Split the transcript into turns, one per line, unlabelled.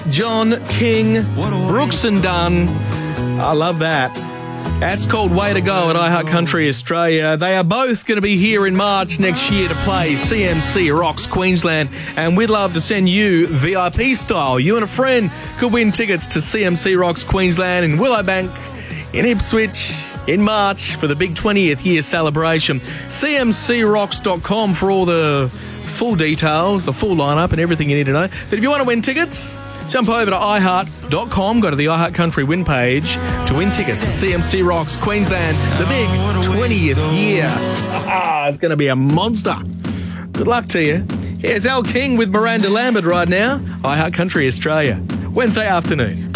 John King, Brooks and Dunn. I love that. That's called Way to Go at iHeart Country Australia. They are both going to be here in March next year to play CMC Rocks Queensland, and we'd love to send you VIP style. You and a friend could win tickets to CMC Rocks Queensland in Willowbank, in Ipswich, in March for the big 20th year celebration. CMCRocks.com for all the full details, the full lineup and everything you need to know. But if you want to win tickets, jump over to iHeart.com, go to the iHeart Country win page to win tickets to CMC Rocks Queensland, the big 20th year. It's going to be a monster. Good luck to you. Here's Al King with Miranda Lambert right now, iHeart Country Australia, Wednesday afternoon.